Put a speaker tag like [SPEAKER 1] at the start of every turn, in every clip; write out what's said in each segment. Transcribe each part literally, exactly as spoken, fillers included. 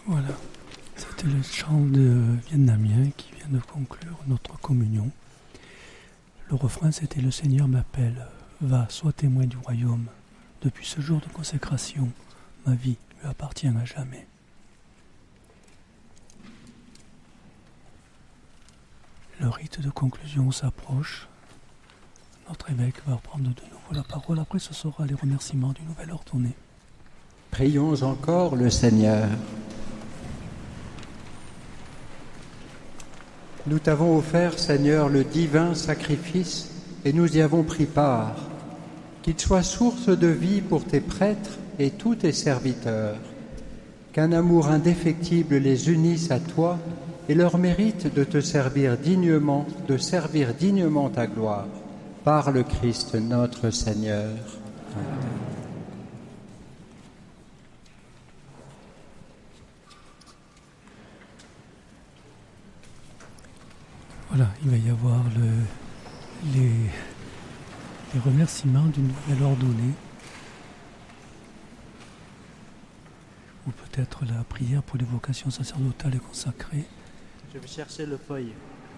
[SPEAKER 1] Voilà, c'était le chant de vietnamien qui vient de conclure notre communion. Le refrain, c'était « Le Seigneur m'appelle, va, sois témoin du royaume. Depuis ce jour de consécration, ma vie lui appartient à jamais. » Le rite de conclusion s'approche. Notre évêque va reprendre de nouveau la parole. Après, ce sera les remerciements du nouvel ordonné.
[SPEAKER 2] Prions encore le Seigneur. Nous t'avons offert, Seigneur, le divin sacrifice et nous y avons pris part. Qu'il soit source de vie pour tes prêtres et tous tes serviteurs. Qu'un amour indéfectible les unisse à toi et leur mérite de te servir dignement, de servir dignement ta gloire. Par le Christ notre Seigneur. Amen.
[SPEAKER 1] Voilà, il va y avoir le, les, les remerciements du nouvel ordonné, ou peut-être la prière pour les vocations sacerdotales et consacrées.
[SPEAKER 3] Je vais chercher le feuille.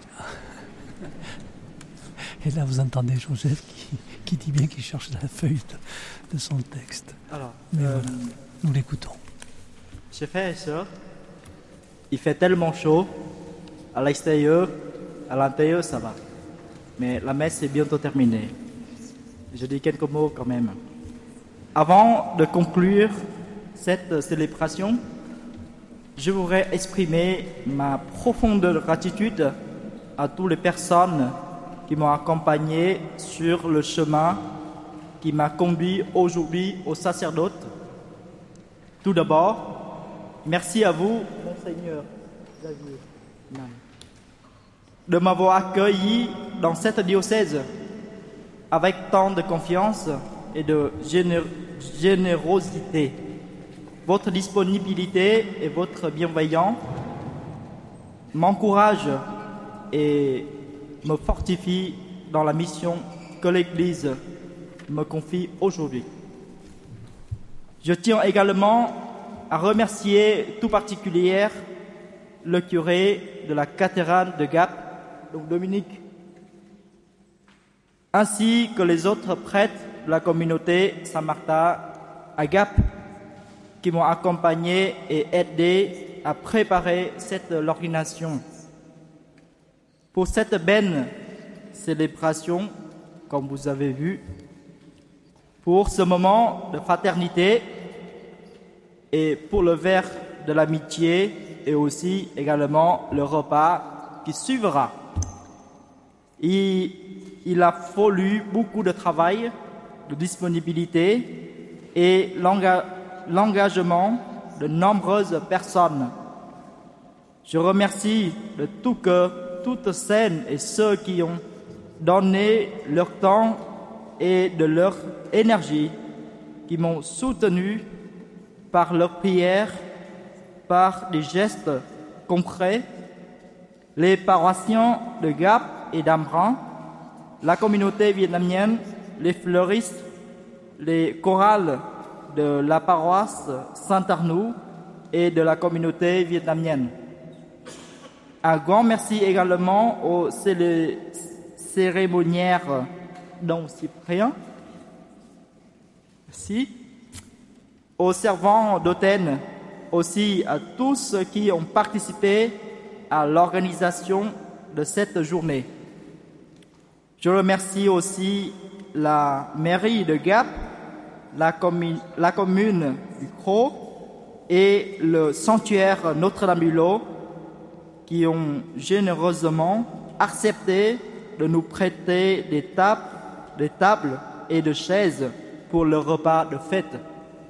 [SPEAKER 1] Et là, vous entendez Joseph qui, qui dit bien qu'il cherche la feuille de, de son texte.
[SPEAKER 3] Alors,
[SPEAKER 1] Mais
[SPEAKER 3] euh,
[SPEAKER 1] voilà, nous l'écoutons.
[SPEAKER 3] Chers frères et sœurs, il fait tellement chaud, à l'extérieur, à l'intérieur, ça va. Mais la messe est bientôt terminée. Je dis quelques mots quand même. Avant de conclure cette célébration, je voudrais exprimer ma profonde gratitude à toutes les personnes qui m'ont accompagné sur le chemin qui m'a conduit aujourd'hui au sacerdoce. Tout d'abord, merci à vous, Monseigneur Xavier, de m'avoir accueilli dans cette diocèse avec tant de confiance et de géné- générosité. Votre disponibilité et votre bienveillance m'encouragent et me fortifient dans la mission que l'Église me confie aujourd'hui. Je tiens également à remercier tout particulièrement le curé de la cathédrale de Gap, donc Dominique, ainsi que les autres prêtres de la communauté Saint-Martin à Gap qui m'ont accompagné et aidé à préparer cette ordination. Pour cette belle célébration, comme vous avez vu, pour ce moment de fraternité et pour le verre de l'amitié et aussi également le repas qui suivra. Il, il a fallu beaucoup de travail, de disponibilité et l'enga- l'engagement de nombreuses personnes. Je remercie de tout cœur toutes celles et ceux qui ont donné leur temps et de leur énergie, qui m'ont soutenu par leurs prières, par des gestes concrets, les paroissiens de Gap et d'Ambran, la communauté vietnamienne, les fleuristes, les chorales de la paroisse Saint-Arnoux et de la communauté vietnamienne. Un grand merci également aux célé- cérémoniaires dont Cyprien, merci, aux servants d'autel, aussi à tous ceux qui ont participé à l'organisation de cette journée. Je remercie aussi la mairie de Gap, la, commu- la commune du Crau et le sanctuaire Notre-Dame-du-Lot qui ont généreusement accepté de nous prêter des tables, des tables et des chaises pour le repas de fête.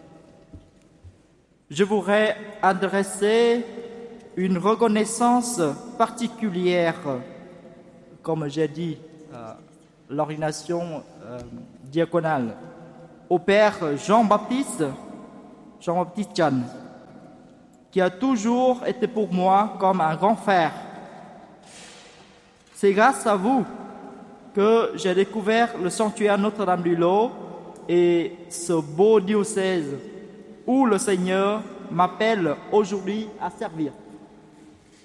[SPEAKER 3] Je voudrais adresser une reconnaissance particulière, comme j'ai dit, euh, l'ordination euh, diaconale, au Père Jean-Baptiste, Jean-Baptiste Chan, qui a toujours été pour moi comme un grand frère. C'est grâce à vous que j'ai découvert le sanctuaire Notre-Dame-du-Lot et ce beau diocèse où le Seigneur m'appelle aujourd'hui à servir.